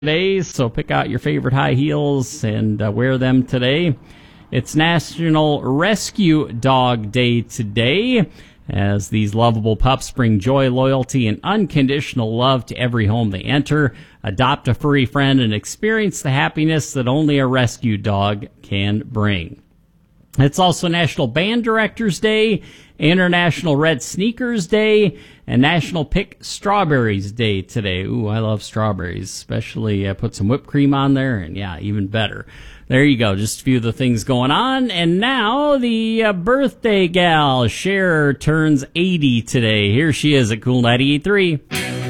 Today, so pick out your favorite high heels and wear them today. It's National Rescue Dog Day today, as these lovable pups bring joy, loyalty, and unconditional love to every home they enter. Adopt a furry friend and experience the happiness that only a rescue dog can bring. It's also National Band Directors Day, International Red Sneakers Day, and National Pick Strawberries Day today. Ooh, I love strawberries, especially put some whipped cream on there, and yeah, even better. There you go, just a few of the things going on. And now the birthday gal, Cher, turns 80 today. Here she is at Cool 98.3.